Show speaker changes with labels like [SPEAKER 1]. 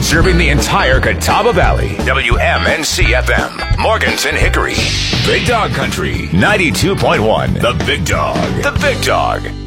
[SPEAKER 1] serving the entire Catawba Valley. WMNC-FM, Morganton Hickory. Big Dog Country, 92.1. The Big Dog. The Big Dog.